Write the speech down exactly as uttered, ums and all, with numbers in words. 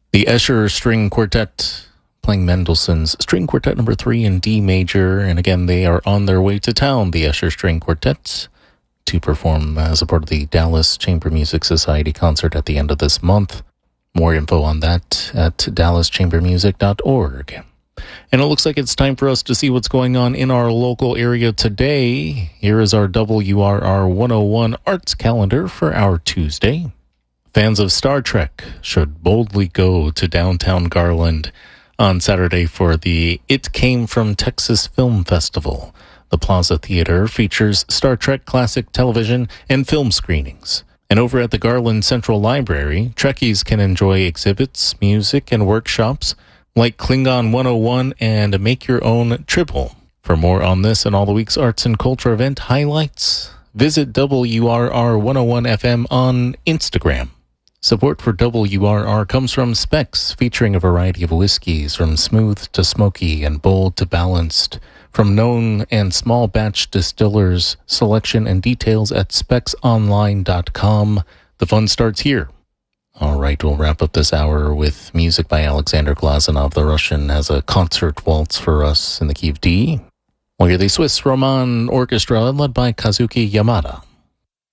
The Escher String Quartet playing Mendelssohn's String Quartet number three in D major. And again, they are on their way to town, the Escher String Quartet, to perform as a part of the Dallas Chamber Music Society concert at the end of this month. More info on that at dallas chamber music dot org. And it looks like it's time for us to see what's going on in our local area today. Here is our W R R one oh one Arts Calendar for our Tuesday. Fans of Star Trek should boldly go to downtown Garland on Saturday for the It Came From Texas Film Festival. The Plaza Theater features Star Trek classic television and film screenings. And over at the Garland Central Library, Trekkies can enjoy exhibits, music, and workshops like Klingon one oh one and Make Your Own Tribble. For more on this and all the week's arts and culture event highlights, visit W R R one oh one F M on Instagram. Support for W R R comes from Specs, featuring a variety of whiskeys from smooth to smoky and bold to balanced. From known and small batch distillers, selection and details at specs online dot com. The fun starts here. All right, we'll wrap up this hour with music by Alexander Glazunov. The Russian has a concert waltz for us in the key of D. We'll hear the Swiss Roman Orchestra led by Kazuki Yamada.